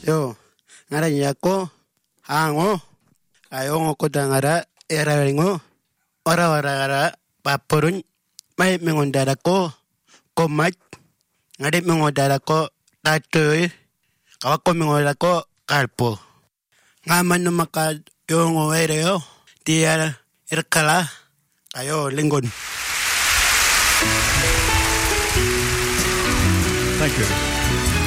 Yo, ngaranya ko, hango, ayong ko ngara, eraringo, ora paporun, may mengondara ko, komat, ngari mengondara ko, tatoy, kawako mengondara ko, kalpo. Ngaman numaka yung ereo, dia irkala, ayo linggon. Thank you.